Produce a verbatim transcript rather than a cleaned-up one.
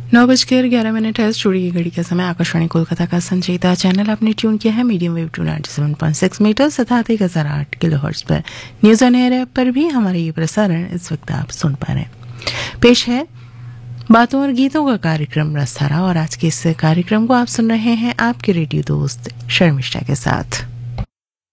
नौ बजकर ग्यारह मिनट है। स्टूडियो की घड़ी का समय। आकाशवाणी कोलकाता का संचयिता चैनल आपने ट्यून किया है medium wave to ninety seven point six metre अर्थात एक हजार आठ किलो हर्ट्ज पर। न्यूज ऑन एयर ऐप पर भी हमारे ये प्रसारण इस वक्त आप सुन पा रहे हैं। पेश है बातों और गीतों का कार्यक्रम रसधारा, और आज के इस कार्यक्रम को आप सुन रहे हैं आपके रेडियो दोस्त शर्मिष्ठा के साथ।